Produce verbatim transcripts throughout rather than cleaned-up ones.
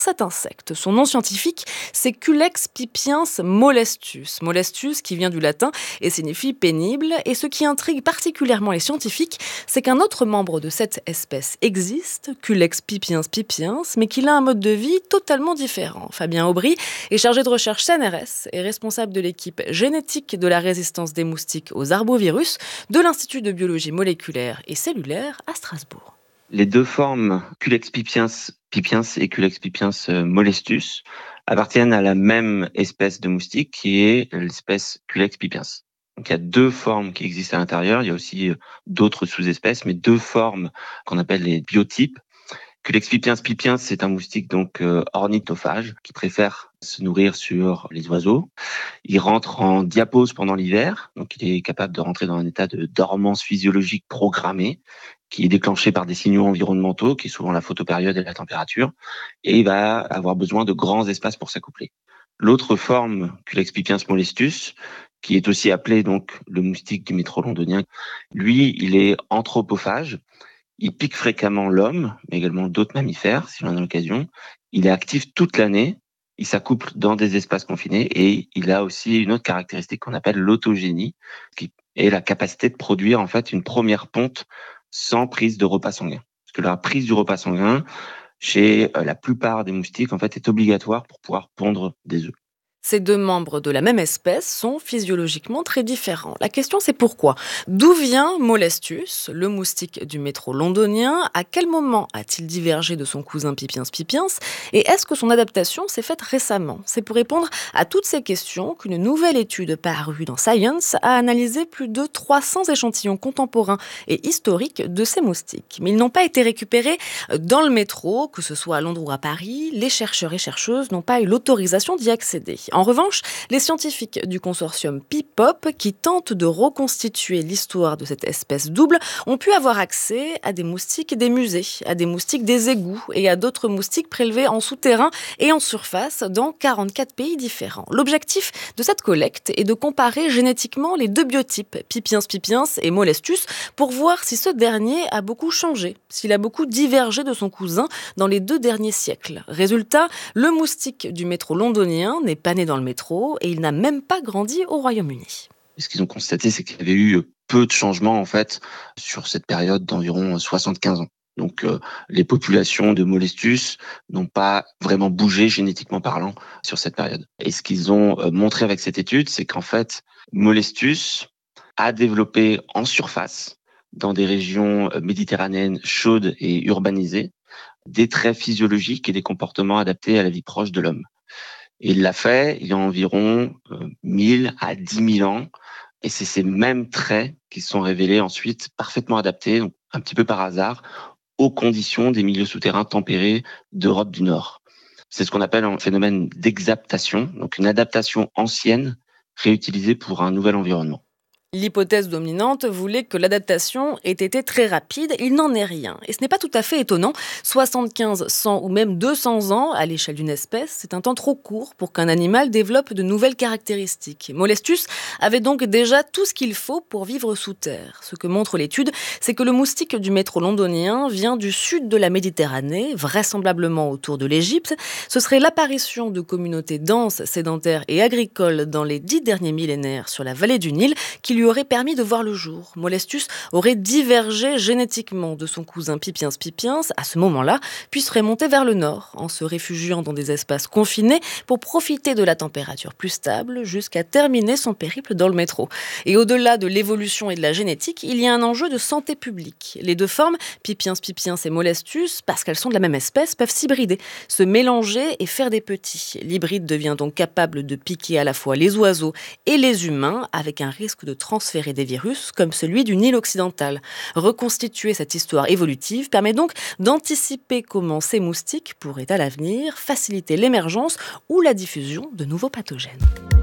Cet insecte, son nom scientifique, c'est Culex pipiens molestus. Molestus qui vient du latin et signifie pénible. Et ce qui intrigue particulièrement les scientifiques, c'est qu'un autre membre de cette espèce existe, Culex pipiens pipiens, mais qu'il a un mode de vie totalement différent. Fabien Aubry est chargé de recherche C N R S et responsable de l'équipe génétique de la résistance des moustiques aux arbovirus de l'Institut de biologie moléculaire et cellulaire à Strasbourg. Les deux formes Culex pipiens, pipiens et Culex pipiens molestus appartiennent à la même espèce de moustique qui est l'espèce Culex pipiens. Donc il y a deux formes qui existent à l'intérieur, il y a aussi d'autres sous-espèces, mais deux formes qu'on appelle les biotypes. Culex pipiens pipiens, c'est un moustique donc euh, ornithophage qui préfère se nourrir sur les oiseaux. Il rentre en diapause pendant l'hiver, donc il est capable de rentrer dans un état de dormance physiologique programmée qui est déclenché par des signaux environnementaux, qui est souvent la photopériode et la température, et il va avoir besoin de grands espaces pour s'accoupler. L'autre forme, Culex pipiens molestus, qui est aussi appelé donc le moustique du métro londonien, lui, il est anthropophage. Il pique fréquemment l'homme, mais également d'autres mammifères, si l'on a l'occasion. Il est actif toute l'année. Il s'accouple dans des espaces confinés et il a aussi une autre caractéristique qu'on appelle l'autogénie, qui est la capacité de produire en fait une première ponte sans prise de repas sanguin. Parce que la prise du repas sanguin, chez la plupart des moustiques, en fait, est obligatoire pour pouvoir pondre des œufs. Ces deux membres de la même espèce sont physiologiquement très différents. La question, c'est pourquoi ? D'où vient Molestus, le moustique du métro londonien ? À quel moment a-t-il divergé de son cousin Pipiens pipiens ? Et est-ce que son adaptation s'est faite récemment ? C'est pour répondre à toutes ces questions qu'une nouvelle étude parue dans Science a analysé plus de trois cents échantillons contemporains et historiques de ces moustiques. Mais ils n'ont pas été récupérés dans le métro, que ce soit à Londres ou à Paris. Les chercheurs et chercheuses n'ont pas eu l'autorisation d'y accéder. En revanche, les scientifiques du consortium Pipop, qui tentent de reconstituer l'histoire de cette espèce double, ont pu avoir accès à des moustiques des musées, à des moustiques des égouts et à d'autres moustiques prélevés en souterrain et en surface dans quarante-quatre pays différents. L'objectif de cette collecte est de comparer génétiquement les deux biotypes, Pipiens pipiens et Molestus, pour voir si ce dernier a beaucoup changé, s'il a beaucoup divergé de son cousin dans les deux derniers siècles. Résultat, le moustique du métro londonien n'est pas né dans le métro et il n'a même pas grandi au Royaume-Uni. Ce qu'ils ont constaté, c'est qu'il y avait eu peu de changements en fait sur cette période d'environ soixante-quinze ans. Donc euh, les populations de Molestus n'ont pas vraiment bougé génétiquement parlant sur cette période. Et ce qu'ils ont euh, montré avec cette étude, c'est qu'en fait Molestus a développé en surface, dans des régions méditerranéennes chaudes et urbanisées, des traits physiologiques et des comportements adaptés à la vie proche de l'homme. Et il l'a fait il y a environ euh, mille à dix mille ans. Et c'est ces mêmes traits qui se sont révélés ensuite parfaitement adaptés, donc un petit peu par hasard, aux conditions des milieux souterrains tempérés d'Europe du Nord. C'est ce qu'on appelle un phénomène d'exaptation, donc une adaptation ancienne réutilisée pour un nouvel environnement. L'hypothèse dominante voulait que l'adaptation ait été très rapide. Il n'en est rien. Et ce n'est pas tout à fait étonnant. soixante-quinze, cent ou même deux cents ans à l'échelle d'une espèce, c'est un temps trop court pour qu'un animal développe de nouvelles caractéristiques. Molestus avait donc déjà tout ce qu'il faut pour vivre sous terre. Ce que montre l'étude, c'est que le moustique du métro londonien vient du sud de la Méditerranée, vraisemblablement autour de l'Égypte. Ce serait l'apparition de communautés denses, sédentaires et agricoles dans les dix derniers millénaires sur la vallée du Nil qui lui aurait permis de voir le jour. Molestus aurait divergé génétiquement de son cousin Pipiens pipiens à ce moment-là, puis serait monté vers le nord, en se réfugiant dans des espaces confinés pour profiter de la température plus stable jusqu'à terminer son périple dans le métro. Et au-delà de l'évolution et de la génétique, il y a un enjeu de santé publique. Les deux formes, Pipiens pipiens et Molestus, parce qu'elles sont de la même espèce, peuvent s'hybrider, se mélanger et faire des petits. L'hybride devient donc capable de piquer à la fois les oiseaux et les humains, avec un risque de transférer des virus comme celui du Nil occidental. Reconstituer cette histoire évolutive permet donc d'anticiper comment ces moustiques pourraient à l'avenir faciliter l'émergence ou la diffusion de nouveaux pathogènes.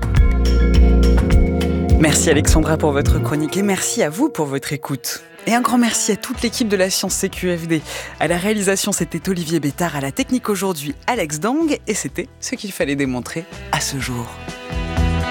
Merci Alexandra pour votre chronique et merci à vous pour votre écoute. Et un grand merci à toute l'équipe de la Science C Q F D. À la réalisation, c'était Olivier Bétard, à la technique aujourd'hui, Alex Dang, et c'était ce qu'il fallait démontrer à ce jour.